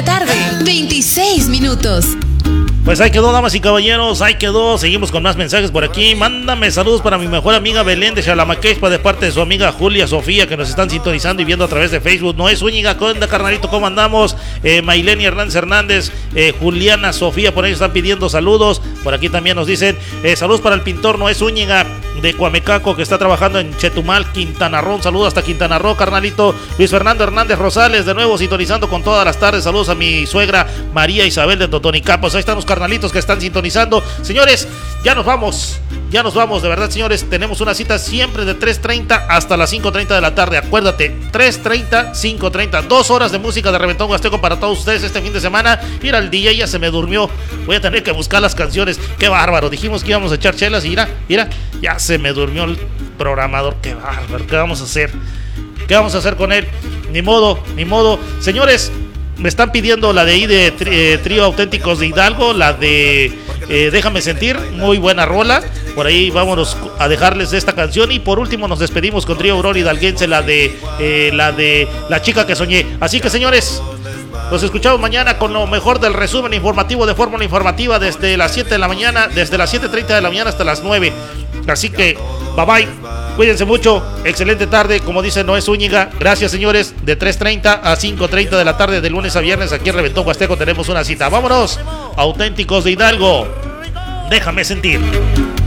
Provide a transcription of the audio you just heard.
la tarde, 26 minutos. Pues ahí quedó, damas y caballeros, ahí quedó. Seguimos con más mensajes por aquí. Mándame saludos para mi mejor amiga Belén de Xalamaquexpa, de parte de su amiga Julia Sofía, que nos están sintonizando y viendo a través de Facebook. Noé Zúñiga, ¿qué onda, carnalito? ¿Cómo andamos? Maileni Hernández, Juliana Sofía, por ahí están pidiendo saludos. Por aquí también nos dicen saludos para el pintor Noé Zúñiga de Cuamecaco, que está trabajando en Chetumal, Quintana Roo. Un saludo hasta Quintana Roo, carnalito. Luis Fernando Hernández Rosales, de nuevo sintonizando con todas las tardes. Saludos a mi suegra María Isabel de Totonicapos. Pues ahí están los carnalitos que están sintonizando. Señores, ya nos vamos, de verdad, señores. Tenemos una cita siempre de 3:30 hasta las 5:30 de la tarde. Acuérdate, 3:30, 5:30, 2 horas de música de Reventón Huasteco para todos ustedes este fin de semana. Mira, el DJ ya se me durmió. Voy a tener que buscar las canciones. Qué bárbaro, dijimos que íbamos a echar chelas y mira, ya se me durmió el programador. Qué bárbaro, ¿qué vamos a hacer? ¿Qué vamos a hacer con él? Ni modo. Señores, me están pidiendo la de ahí de Trío Auténticos de Hidalgo, la de Déjame Sentir, muy buena rola. Por ahí vámonos a dejarles esta canción. Y por último nos despedimos con Trío Aurora Hidalguense, la de La Chica que Soñé. Así que, señores, nos escuchamos mañana con lo mejor del resumen informativo de Fórmula Informativa desde las 7 de la mañana, desde las 7:30 de la mañana hasta las 9. Así que, bye bye. Cuídense mucho, excelente tarde, como dice Noé Zúñiga. Gracias, señores, de 3:30 a 5:30 de la tarde, de lunes a viernes, aquí en Reventón Huasteco tenemos una cita. Vámonos, Auténticos de Hidalgo, Déjame Sentir.